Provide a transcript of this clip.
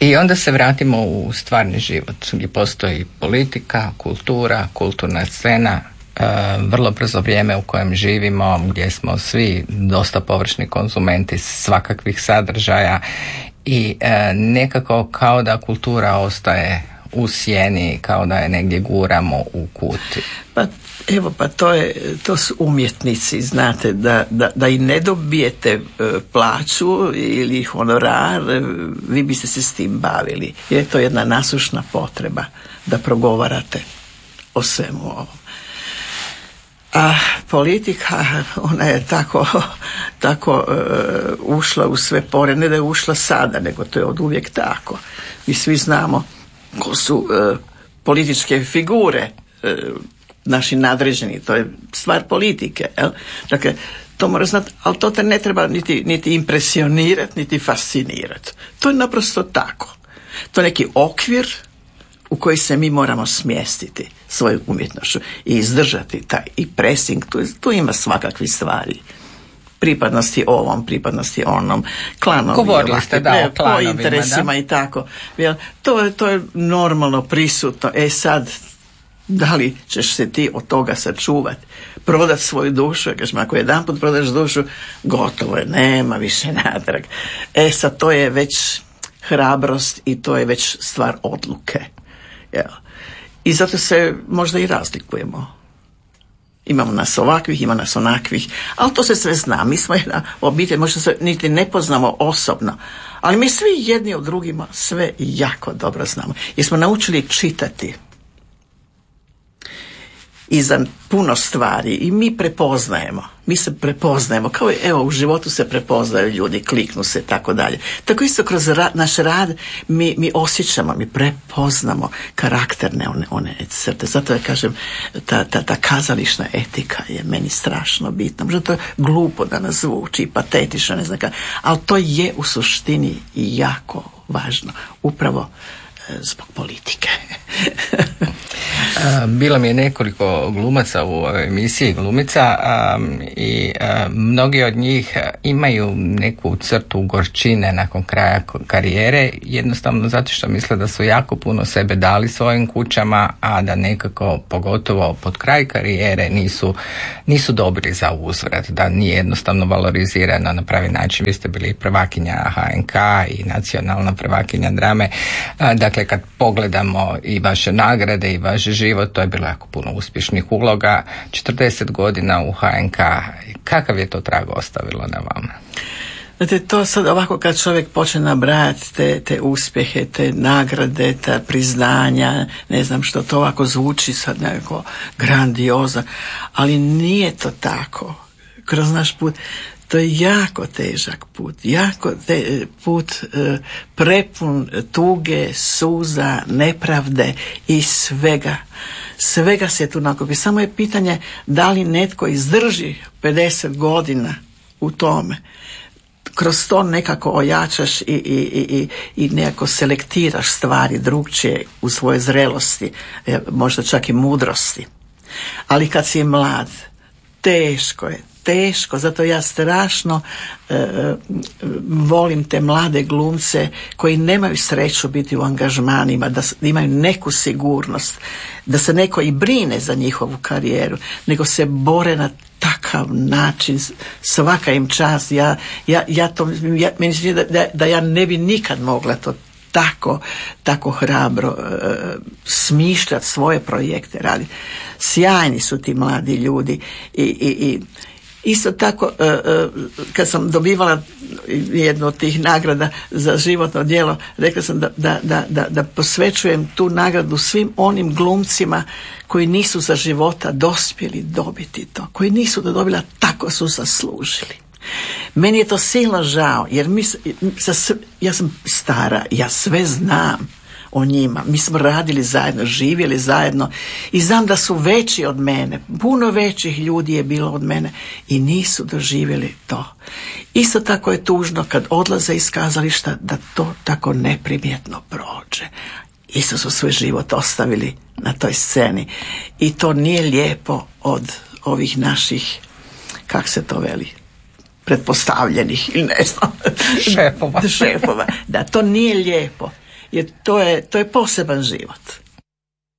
I onda se vratimo u stvarni život gdje postoji politika, kultura, kulturna scena, vrlo brzo vrijeme u kojem živimo, gdje smo svi dosta površni konzumenti svakakvih sadržaja i nekako kao da kultura ostaje u sjeni, kao da je negdje guramo u kut. Pa to su umjetnici, znate, da i ne dobijete plaću ili honorar, vi biste se s tim bavili. Jer je to jedna nasušna potreba da progovarate o svemu ovom. A politika, ona je tako ušla u sve pore, ne da je ušla sada, nego to je od uvijek tako. Mi svi znamo ko su političke figure, naši nadređeni, to je stvar politike. Jel? Dakle, to mora znati, ali to te ne treba niti impresionirati, niti fascinirati. To je naprosto tako. To je neki okvir u koji se mi moramo smjestiti svoju umjetnošću i izdržati taj i pressing, tu ima svakakvih stvari. Pripadnosti ovom, pripadnosti onom, klanovi. Govorili ste o klanovima, po interesima, da? I tako. To je normalno prisutno. Sad, da li ćeš se ti od toga sačuvati, prodati svoju dušu, kažem, ako jedanput prodaš dušu, gotovo je, nema više natrag. Sad, to je već hrabrost i to je već stvar odluke. I zato se možda i razlikujemo. Imamo nas ovakvih, ima nas onakvih, ali to se sve zna. Mi smo jedna obitelj, možda se niti ne poznamo osobno, ali mi svi jedni od drugima sve jako dobro znamo. Jer smo naučili čitati i za puno stvari i mi se prepoznajemo, kao evo u životu se prepoznaju ljudi, kliknu se, tako dalje. Tako isto kroz naš rad mi osjećamo, mi prepoznamo karakterne one crte. Zato ja kažem, ta kazališna etika je meni strašno bitna. Možda to je glupo da nas zvuči, patetično, ne znam kako, ali to je u suštini jako važno, upravo zbog politike. Bilo mi je nekoliko glumaca u emisiji, glumica, i mnogi od njih imaju neku crtu gorčine nakon kraja karijere, jednostavno zato što misle da su jako puno sebe dali svojim kućama, a da nekako, pogotovo pod kraj karijere, nisu dobili za uzvrat, da nije jednostavno valorizirano na pravi način. Vi ste bili prvakinja HNK i nacionalna prvakinja drame. Dakle, kad pogledamo i vaše nagrade i vaš život, to je bilo jako puno uspješnih uloga, 40 godina u HNK. Kakav je to trag ostavilo na vama? Znate, to sad ovako kad čovjek počne nabrajati te uspjehe, te nagrade, ta priznanja, ne znam što, to ovako zvuči sad nekako grandiozno, ali nije to tako. Kroz naš put to je jako težak put, put prepun tuge, suza, nepravde i svega se tu nakupi. Samo je pitanje da li netko izdrži 50 godina u tome. Kroz to nekako ojačaš i nekako selektiraš stvari drugčije u svojoj zrelosti, možda čak i mudrosti. Ali kad si mlad, teško, zato ja strašno volim te mlade glumce koji nemaju sreću biti u angažmanima, da imaju neku sigurnost, da se neko i brine za njihovu karijeru, nego se bore na takav način, svaka im čast. Meni se čini da ja ne bi nikad mogla to tako hrabro smišljati svoje projekte raditi. Sjajni su ti mladi ljudi i isto tako kad sam dobivala jednu od tih nagrada za životno djelo, rekla sam da posvećujem tu nagradu svim onim glumcima koji nisu za života dospjeli dobiti to, koji nisu to dobili, tako su zaslužili. Meni je to silno žao, jer ja sam stara, ja sve znam o njima. Mi smo radili zajedno, živjeli zajedno i znam da su veći od mene. Puno većih ljudi je bilo od mene i nisu doživjeli to. Isto tako je tužno kad odlaze iz kazališta da to tako neprimjetno prođe. Isto su svoj život ostavili na toj sceni i to nije lijepo od ovih naših, kak se to veli, pretpostavljenih ili ne znam, šefova. Da, to nije lijepo. jer to je poseban život.